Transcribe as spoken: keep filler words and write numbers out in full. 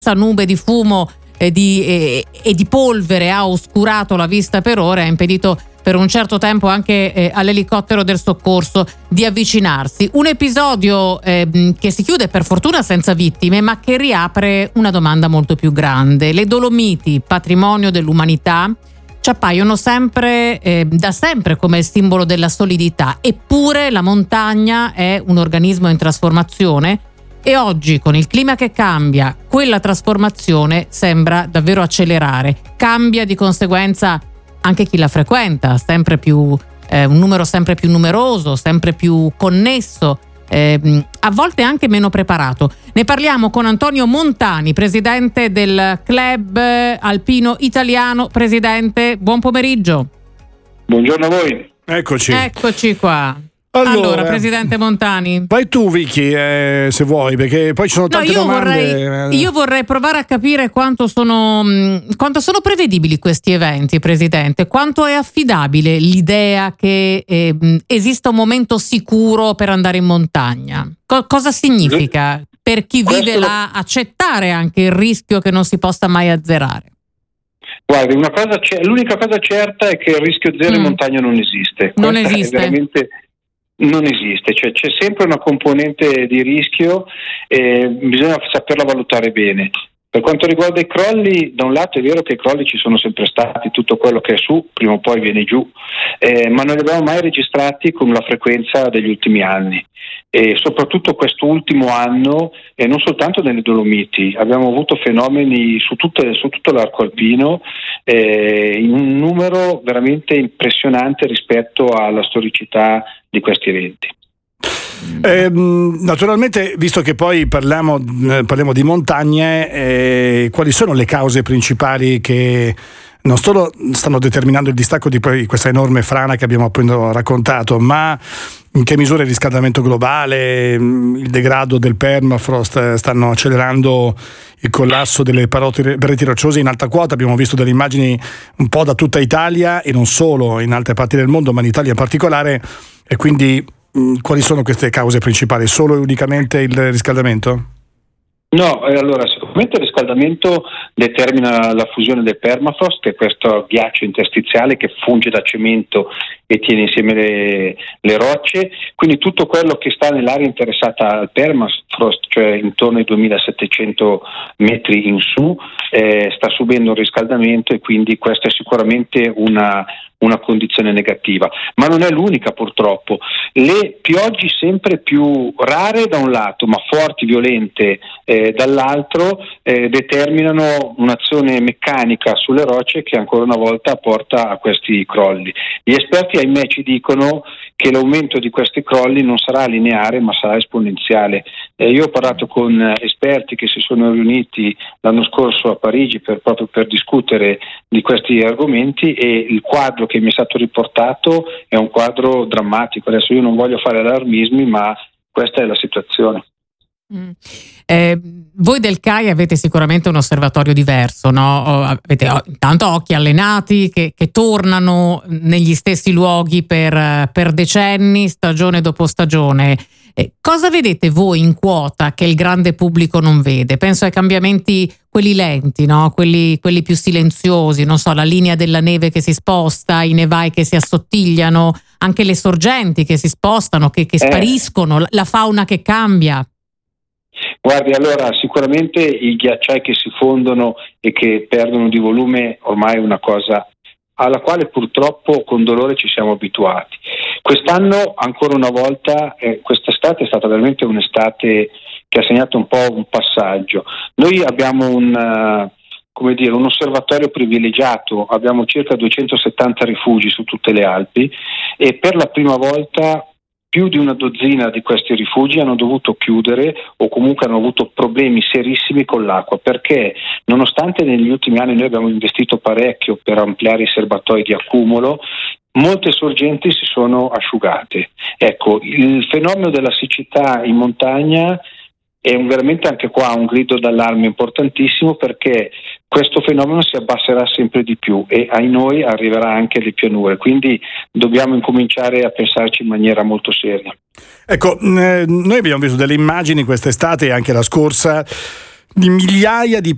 questa nube di fumo e di, e, e di polvere ha oscurato la vista per ore, ha impedito per un certo tempo anche eh, all'elicottero del soccorso di avvicinarsi. Un episodio eh, che si chiude per fortuna senza vittime, ma che riapre una domanda molto più grande. Le Dolomiti, patrimonio dell'umanità, ci appaiono sempre, eh, da sempre come il simbolo della solidità, eppure la montagna è un organismo in trasformazione e oggi, con il clima che cambia, quella trasformazione sembra davvero accelerare. Cambia di conseguenza anche chi la frequenta, sempre più eh, un numero sempre più numeroso, sempre più connesso, eh, a volte anche meno preparato. Ne parliamo con Antonio Montani, presidente del Club Alpino Italiano. Presidente, buon pomeriggio. Buongiorno a voi. Eccoci. Eccoci qua. Allora, allora presidente Montani, vai tu Vicky, eh, se vuoi, perché poi ci sono tante no, io domande. Vorrei, io vorrei provare a capire quanto sono, mh, quanto sono prevedibili questi eventi, presidente. Quanto è affidabile l'idea che eh, mh, esista un momento sicuro per andare in montagna? Co- cosa significa per chi vive Questo... là accettare anche il rischio che non si possa mai azzerare? Guardi, una cosa c- l'unica cosa certa è che il rischio zero mm. in montagna non esiste. Non Questa esiste. È veramente... Non esiste, cioè c'è sempre una componente di rischio e bisogna saperla valutare bene. Per quanto riguarda i crolli, da un lato è vero che i crolli ci sono sempre stati, tutto quello che è su prima o poi viene giù, eh, ma non li abbiamo mai registrati con la frequenza degli ultimi anni. E soprattutto quest'ultimo anno, e non soltanto nelle Dolomiti, abbiamo avuto fenomeni su, tutte, su tutto l'arco alpino eh, in un numero veramente impressionante rispetto alla storicità di questi eventi. Eh, naturalmente, visto che poi parliamo, eh, parliamo di montagne, eh, quali sono le cause principali che non solo stanno determinando il distacco di questa enorme frana che abbiamo appena raccontato, ma in che misura il riscaldamento globale, il degrado del permafrost stanno accelerando il collasso delle pareti rocciose in alta quota? Abbiamo visto delle immagini un po' da tutta Italia e non solo, in altre parti del mondo, ma in Italia in particolare, e quindi mh, quali sono queste cause principali? Solo e unicamente il riscaldamento? No, eh, allora sicuramente il riscaldamento determina la fusione del permafrost, che è questo ghiaccio interstiziale che funge da cemento e tiene insieme le, le rocce, quindi tutto quello che sta nell'area interessata al permafrost, cioè intorno ai duemilasettecento metri in su, eh, sta subendo un riscaldamento e quindi questa è sicuramente una una condizione negativa, ma non è l'unica purtroppo. Le piogge sempre più rare da un lato, ma forti, violente eh, dall'altro, eh, determinano un'azione meccanica sulle rocce che ancora una volta porta a questi crolli. Gli esperti, ahimè, ci dicono che l'aumento di questi crolli non sarà lineare ma sarà esponenziale. Eh, io ho parlato con esperti che si sono riuniti l'anno scorso a Parigi per, proprio per discutere di questi argomenti, e il quadro che mi è stato riportato è un quadro drammatico. Adesso io non voglio fare allarmismi, ma questa è la situazione. Mm. Eh, voi del C A I avete sicuramente un osservatorio diverso, no? Avete intanto occhi allenati che, che tornano negli stessi luoghi per, per decenni, stagione dopo stagione. Eh, cosa vedete voi in quota che il grande pubblico non vede? Penso ai cambiamenti, quelli lenti, no? Quelli, quelli più silenziosi, non so, la linea della neve che si sposta, i nevai che si assottigliano, anche le sorgenti che si spostano, che, che spariscono, eh. la fauna che cambia. Guardi, allora sicuramente i ghiacciai che si fondono e che perdono di volume ormai è una cosa alla quale purtroppo con dolore ci siamo abituati. Quest'anno ancora una volta, eh, quest'estate è stata veramente un'estate che ha segnato un po' un passaggio. Noi abbiamo un, uh, come dire, un osservatorio privilegiato, abbiamo circa duecentosettanta rifugi su tutte le Alpi e per la prima volta più di una dozzina di questi rifugi hanno dovuto chiudere o comunque hanno avuto problemi serissimi con l'acqua, perché nonostante negli ultimi anni noi abbiamo investito parecchio per ampliare i serbatoi di accumulo, molte sorgenti si sono asciugate. Ecco, il fenomeno della siccità in montagna è un, veramente anche qua un grido d'allarme importantissimo, perché questo fenomeno si abbasserà sempre di più e ai noi arriverà anche alle pianure, quindi dobbiamo incominciare a pensarci in maniera molto seria. Ecco, eh, noi abbiamo visto delle immagini quest'estate e anche la scorsa di migliaia di